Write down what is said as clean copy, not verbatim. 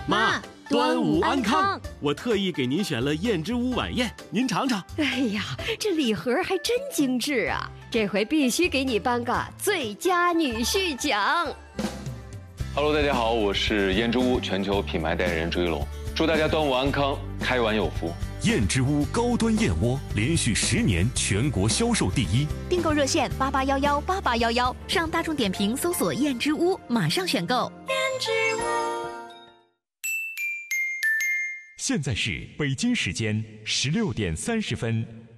妈，端午安康！ 我特意给您选了燕之屋晚宴，您尝尝。 哎呀，这礼盒还真精致啊！这回必须给你颁个最佳女婿奖。 Hello， 大家好，我是燕之屋全球品牌代言人朱一龙，祝大家端午安康，开碗有福。 燕之屋高端燕窝连续10年全国销售第一， 订购热线88118811，上大众点评搜索燕之屋，马上选购。燕之屋。 现在是北京时间16点30分。